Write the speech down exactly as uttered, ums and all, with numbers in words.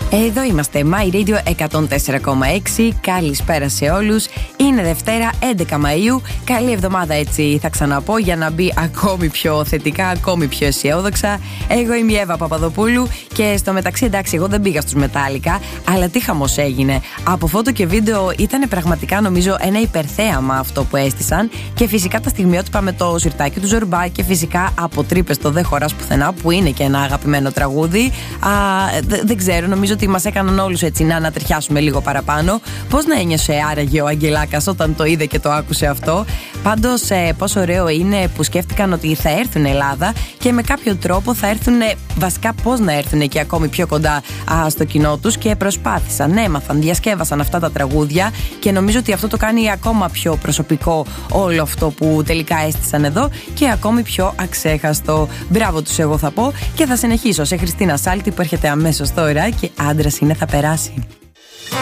Εδώ είμαστε, My Radio εκατόν τέσσερα κόμμα έξι. Καλησπέρα σε όλους. Είναι Δευτέρα, έντεκα Μαΐου. Καλή εβδομάδα, έτσι θα ξαναπώ, για να μπει ακόμη πιο θετικά, ακόμη πιο αισιόδοξα. Εγώ είμαι η Εύα Παπαδοπούλου και στο μεταξύ, εντάξει, εγώ δεν πήγα στους Μετάλλικα, αλλά τι χαμός έγινε. Από φώτο και βίντεο ήταν πραγματικά, νομίζω, ένα υπερθέαμα αυτό που έστησαν. Και φυσικά τα στιγμιότυπα με το σιρτάκι του Ζορμπά και φυσικά από τρύπες το Δε Χωράς Πουθενά, που είναι και ένα αγαπημένο τραγούδι. Α, δε, δεν ξέρω, νομίζω ότι μας έκαναν όλους έτσι να ανατριχιάσουμε λίγο παραπάνω. Πώς να ένιωσε άραγε ο Αγγελάκας όταν το είδε και το άκουσε αυτό. Πάντως, ε, πόσο ωραίο είναι που σκέφτηκαν ότι θα έρθουν Ελλάδα και με κάποιο τρόπο θα έρθουν, βασικά πώς να έρθουν και ακόμη πιο κοντά α, στο κοινό τους, και προσπάθησαν, έμαθαν, διασκεύασαν αυτά τα τραγούδια και νομίζω ότι αυτό το κάνει ακόμα πιο προσωπικό όλο αυτό που τελικά έστησαν εδώ και ακόμη πιο αξέχαστο. Μπράβο τους, εγώ θα πω, και θα συνεχίσω σε Χριστίνα Σάλτη που έρχεται αμέσως τώρα και άντρας είναι, θα περάσει.